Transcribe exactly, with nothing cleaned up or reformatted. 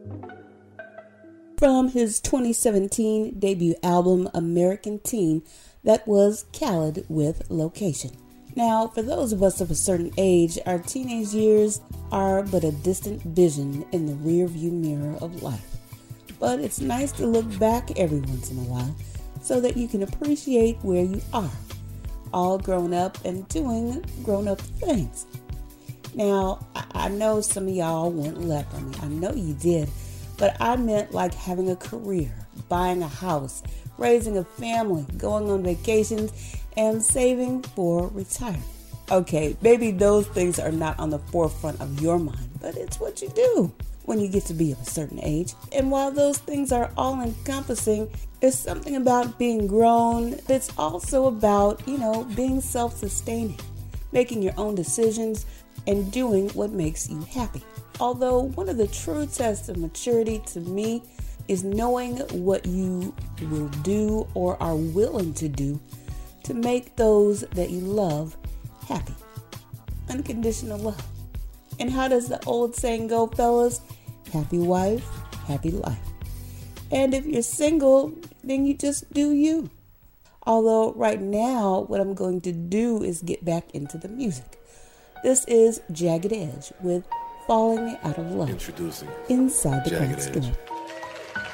From his twenty seventeen debut album, American Teen, that was Khaled with Location. Now, for those of us of a certain age, our teenage years are but a distant vision in the rearview mirror of life. But it's nice to look back every once in a while so that you can appreciate where you are, all grown up and doing grown-up things. Now, I know some of y'all went left on me. I know you did. But I meant like having a career, buying a house, raising a family, going on vacations, and saving for retirement. Okay, maybe those things are not on the forefront of your mind, but it's what you do when you get to be of a certain age. And while those things are all encompassing, there's something about being grown that's also about, you know, being self-sustaining, making your own decisions, and doing what makes you happy. Although one of the true tests of maturity to me is knowing what you will do or are willing to do to make those that you love happy. Unconditional love. And how does the old saying go, fellas? Happy wife, happy life. And if you're single, then you just do you. Although right now, what I'm going to do is get back into the music. This is Jagged Edge with Falling Out of Love. Introducing Inside the Jagged Grand Edge. Store.